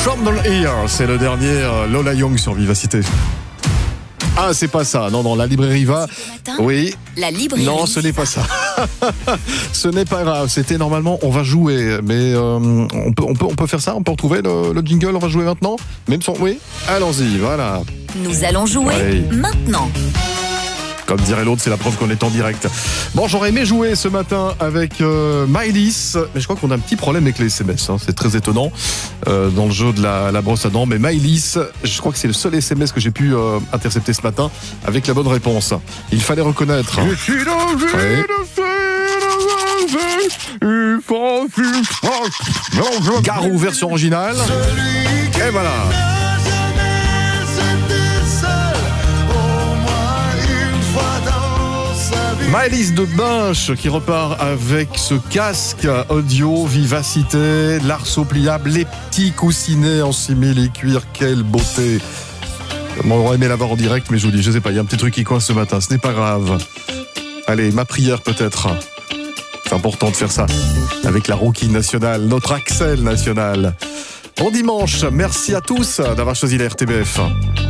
Tremble Here, c'est le dernier Lola Young sur Vivacité. Ah, c'est pas ça. Non, la librairie va. Oui. La librairie. Non, ce n'est pas ça. Ce n'est pas grave. C'était normalement, on va jouer. Mais on peut faire ça. On peut retrouver le jingle. On va jouer maintenant. Même son. Oui. Allons-y. Voilà. Nous allons jouer maintenant. Comme dirait l'autre, c'est la preuve qu'on est en direct. Bon, j'aurais aimé jouer ce matin avec Maëlys, mais je crois qu'on a un petit problème avec les SMS. Hein. C'est très étonnant dans le jeu de la brosse à dents. Mais Maëlys, je crois que c'est le seul SMS que j'ai pu intercepter ce matin avec la bonne réponse. Il fallait reconnaître. Je suis dans Garou, version originale. Et voilà. Maëlys de Binche qui repart avec ce casque audio Vivacité, l'arceau pliable, les petits coussinets en simili-cuir, quelle beauté. On aurait aimé l'avoir en direct, mais je vous dis, je sais pas, il y a un petit truc qui coince ce matin, ce n'est pas grave. Allez, ma prière peut-être. C'est important de faire ça avec la rookie nationale, notre Axel national. Bon dimanche, merci à tous d'avoir choisi la RTBF.